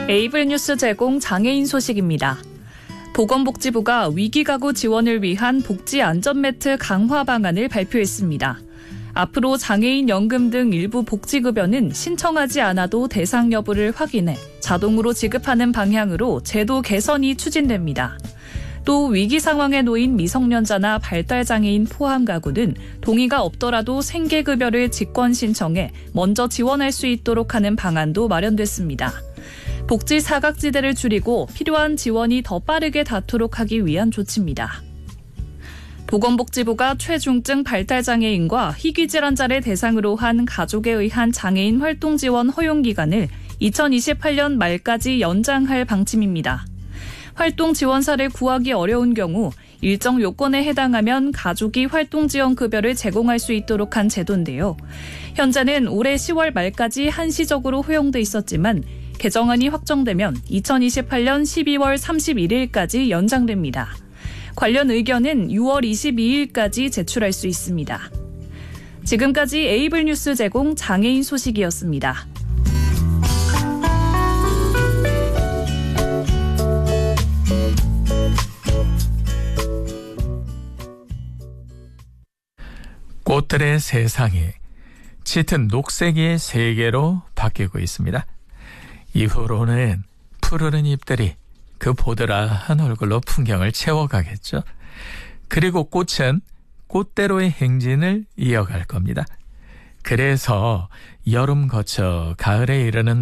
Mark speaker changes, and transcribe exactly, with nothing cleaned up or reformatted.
Speaker 1: 에이블 뉴스 제공 장애인 소식입니다. 보건복지부가 위기가구 지원을 위한 복지 안전매트 강화 방안을 발표했습니다. 앞으로 장애인 연금 등 일부 복지급여는 신청하지 않아도 대상 여부를 확인해 자동으로 지급하는 방향으로 제도 개선이 추진됩니다. 또 위기 상황에 놓인 미성년자나 발달장애인 포함 가구는 동의가 없더라도 생계급여를 직권 신청해 먼저 지원할 수 있도록 하는 방안도 마련됐습니다. 복지 사각지대를 줄이고 필요한 지원이 더 빠르게 닿도록 하기 위한 조치입니다. 보건복지부가 최중증 발달장애인과 희귀질환자를 대상으로 한 가족에 의한 장애인 활동지원 허용기간을 이천이십팔 년 말까지 연장할 방침입니다. 활동지원사를 구하기 어려운 경우 일정 요건에 해당하면 가족이 활동지원급여를 제공할 수 있도록 한 제도인데요. 현재는 올해 시월 말까지 한시적으로 허용돼 있었지만 개정안이 확정되면 이천이십팔 년 십이월 삼십일일까지 연장됩니다. 관련 의견은 유월 이십이일까지 제출할 수 있습니다. 지금까지 에이블 뉴스 제공 장애인 소식이었습니다.
Speaker 2: 꽃들의 세상이 짙은 녹색의 세계로 바뀌고 있습니다. 이후로는 푸르른 잎들이 그 보드라한 얼굴로 풍경을 채워가겠죠. 그리고 꽃은 꽃대로의 행진을 이어갈 겁니다. 그래서 여름 거쳐 가을에 이르는